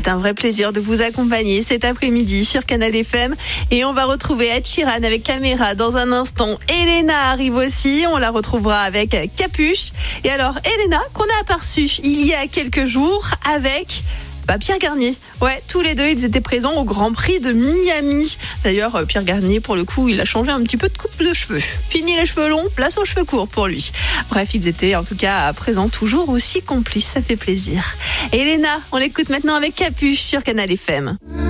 C'est un vrai plaisir de vous accompagner cet après-midi sur Canal FM. Et on va retrouver Ed Sheeran avec Caméra dans un instant. Elena arrive aussi, on la retrouvera avec Capuche. Et alors Elena, qu'on a aperçue il y a quelques jours avec... Pierre Garnier. Ouais, tous les deux, ils étaient présents au Grand Prix de Miami. D'ailleurs, Pierre Garnier, pour le coup, il a changé un petit peu de coupe de cheveux. Fini les cheveux longs, place aux cheveux courts pour lui. Bref, ils étaient en tout cas présents, toujours aussi complices, ça fait plaisir. Elena, on l'écoute maintenant avec Capuche sur Canal FM.